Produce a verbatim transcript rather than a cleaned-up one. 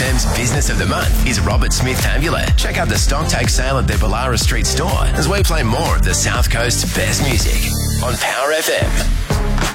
F M's Business of the Month is Robert Smith Tabula. Check out the stock take sale at their Ballara Street store as we play more of the South Coast's best music on Power F M.